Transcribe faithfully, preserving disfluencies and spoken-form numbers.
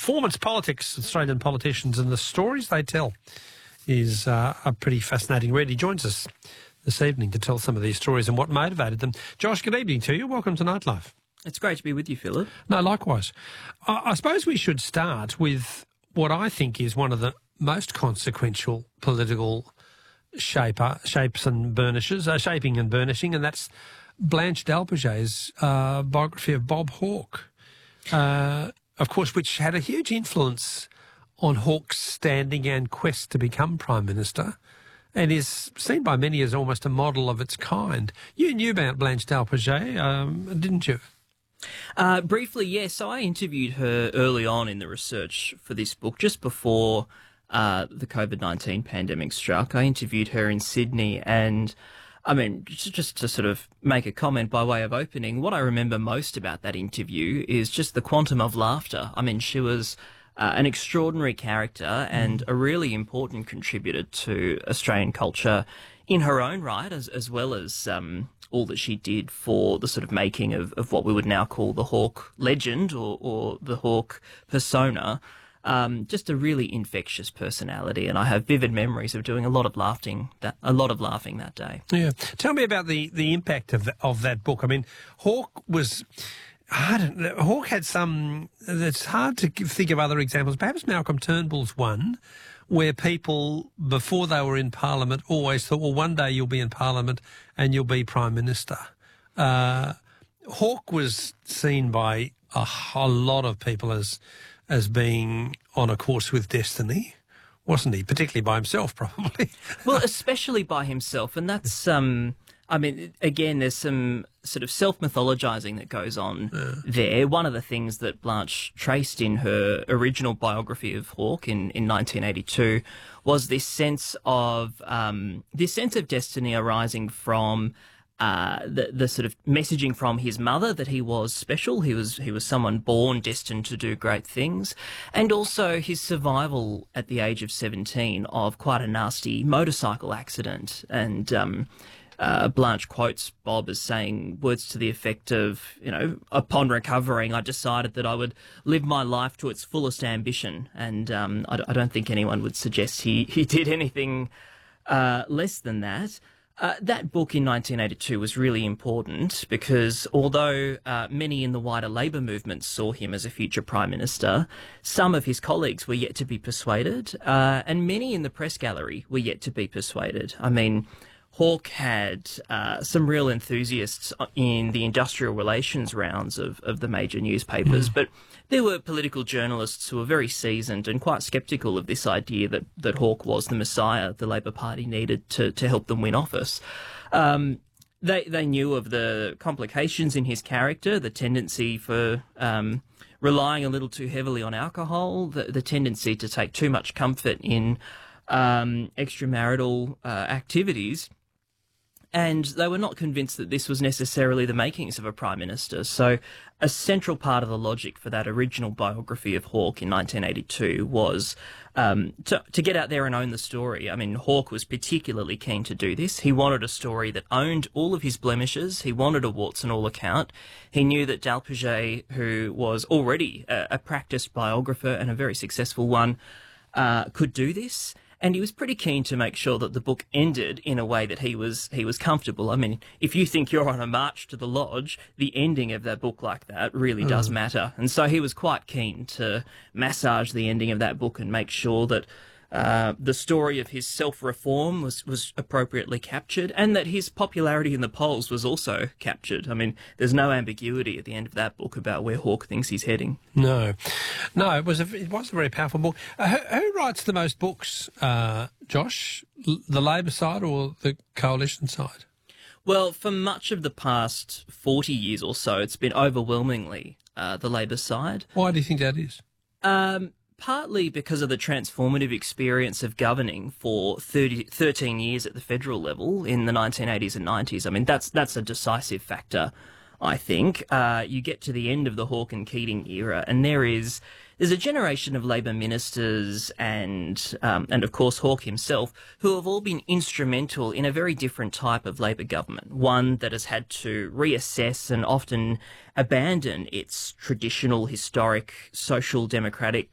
performance politics, Australian politicians and the stories they tell is uh, a pretty fascinating read. He joins us this evening to tell some of these stories and what motivated them. Josh, good evening to you. Welcome to Nightlife. It's great to be with you, Philip. No, likewise. I, I suppose we should start with what I think is one of the most consequential political shaper, shapes and burnishes, uh, shaping and burnishing, and that's Blanche Dalpaget's uh, biography of Bob Hawke, uh, of course, which had a huge influence on Hawke's standing and quest to become Prime Minister, and is seen by many as almost a model of its kind. You knew about Blanche Dalpaget, um, didn't you? Uh, briefly, yes. So I interviewed her early on in the research for this book, just before uh, the COVID nineteen pandemic struck. I interviewed her in Sydney, and I mean, just, just to sort of make a comment by way of opening, what I remember most about that interview is just the quantum of laughter. I mean, she was Uh, an extraordinary character and mm. a really important contributor to Australian culture in her own right, as, as well as um, all that she did for the sort of making of, of what we would now call the Hawke legend or, or the Hawke persona. Um, just a really infectious personality, and I have vivid memories of doing a lot of laughing that a lot of laughing that day. Yeah, tell me about the the impact of the, of that book. I mean, Hawke was. I don't know. Hawke had some. It's hard to think of other examples. Perhaps Malcolm Turnbull's one, where people before they were in Parliament always thought, "Well, one day you'll be in Parliament and you'll be Prime Minister." Uh, Hawke was seen by a, a lot of people as as being on a course with destiny, wasn't he? Particularly by himself, probably. Well, especially by himself, and that's. Um, I mean, again, there's some sort of self-mythologizing that goes on yeah. there. One of the things that Blanche traced in her original biography of Hawke in, in nineteen eighty-two was this sense of um, this sense of destiny arising from uh, the the sort of messaging from his mother that he was special. He was he was someone born destined to do great things, and also his survival at the age of seventeen of quite a nasty motorcycle accident. And um, Uh, Blanche quotes Bob as saying words to the effect of, you know, upon recovering, I decided that I would live my life to its fullest ambition. And um, I, I don't think anyone would suggest he, he did anything uh, less than that. Uh, that book in nineteen eighty-two was really important because although uh, many in the wider Labor movement saw him as a future Prime Minister, some of his colleagues were yet to be persuaded, uh, and many in the press gallery were yet to be persuaded. I mean, Hawke had uh, some real enthusiasts in the industrial relations rounds of, of the major newspapers, mm. but there were political journalists who were very seasoned and quite sceptical of this idea that, that Hawke was the messiah the Labor Party needed to, to help them win office. Um, they, they knew of the complications in his character, the tendency for um, relying a little too heavily on alcohol, the, the tendency to take too much comfort in um, extramarital uh, activities. And they were not convinced that this was necessarily the makings of a Prime Minister. So a central part of the logic for that original biography of Hawke in nineteen eighty-two was um, to, to get out there and own the story. I mean, Hawke was particularly keen to do this. He wanted a story that owned all of his blemishes. He wanted a warts and all account. He knew that Dalpaget, who was already a, a practiced biographer and a very successful one, uh, could do this. And he was pretty keen to make sure that the book ended in a way that he was he was comfortable. I mean, if you think you're on a march to the lodge, the ending of that book like that really mm. does matter. And so he was quite keen to massage the ending of that book and make sure that uh, the story of his self-reform was, was appropriately captured and that his popularity in the polls was also captured. I mean, there's no ambiguity at the end of that book about where Hawke thinks he's heading. No. No, it was a, it was a very powerful book. Uh, who, who writes the most books, uh, Josh? L- the Labor side or the Coalition side? Well, for much of the past forty years or so, it's been overwhelmingly uh, the Labor side. Why do you think that is? Um... Partly because of the transformative experience of governing for thirty, thirteen years at the federal level in the nineteen eighties and nineties. I mean, that's that's a decisive factor, I think. Uh, you get to the end of the Hawke and Keating era, and there is there's a generation of Labor ministers and um, and of course Hawke himself who have all been instrumental in a very different type of Labor government, one that has had to reassess and often abandon its traditional, historic, social democratic